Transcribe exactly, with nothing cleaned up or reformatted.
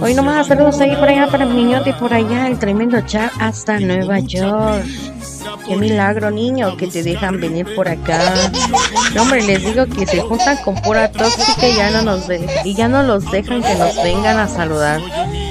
Hoy nomás saludos ahí por allá para mi niñote y por allá el tremendo chat hasta Nueva York. Qué milagro, niño, que te dejan venir por acá. No, hombre, les digo que se juntan con pura tóxica y ya no nos de y ya no los dejan que nos vengan a saludar.